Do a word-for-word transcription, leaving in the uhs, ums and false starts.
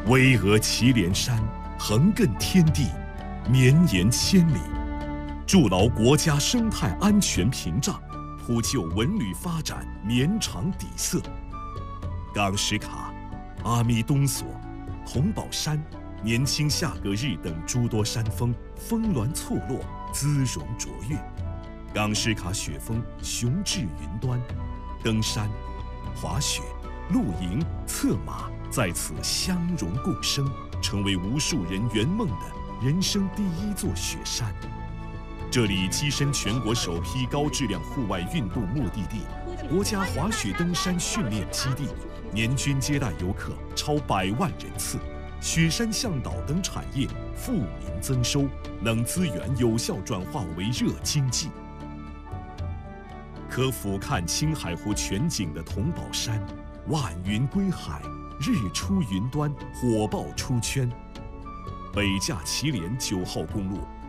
巍峨祁连山，横亘天地，绵延千里，筑牢国家生态安全屏障，普救文旅发展绵长底色。冈什卡、阿弥东索、桐宝山、年轻夏格日等诸多山峰峰峦错落，姿容卓越。冈什卡雪峰雄峙云端，登山、滑雪、露营、策马在此相融共生，成为无数人圆梦的人生第一座雪山。这里跻身全国首批高质量户外运动目的地、国家滑雪登山训练基地，年均接待游客超百万人次。雪山向导等产业富民增收，冷资源有效转化为热经济。可俯瞰青海湖全景的桐宝山，万云归海，日出云端，火爆出圈。北架祁连九号公路